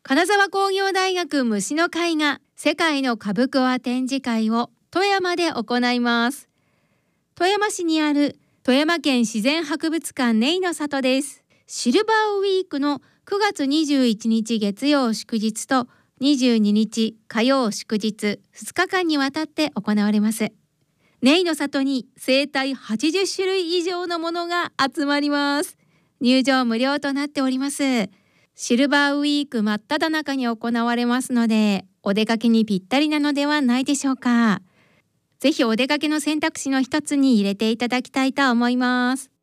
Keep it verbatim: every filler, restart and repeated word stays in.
金沢工業大学虫の会が世界のカブクワ展示会を富山で行います。富山市にある富山県自然博物館根井の里です。シルバーウィークのくがつにじゅういちにち月曜祝日とにじゅうににち火曜祝日ふつかかんにわたって行われます。根井の里に生態はちじゅっしゅるい以上のものが集まります。入場無料となっております。シルバーウィーク真っ只中に行われますので、お出かけにぴったりなのではないでしょうか。ぜひお出かけの選択肢の一つに入れていただきたいと思います。